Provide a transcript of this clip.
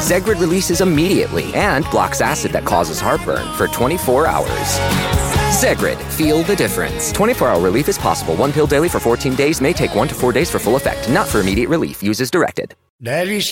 Zegrid releases immediately and blocks acid that causes heartburn for 24 hours. Zegrid, feel the difference. 24-hour relief is possible. One pill daily for 14 days may take 1 to 4 days for full effect. Not for immediate relief. Use as directed. Değerli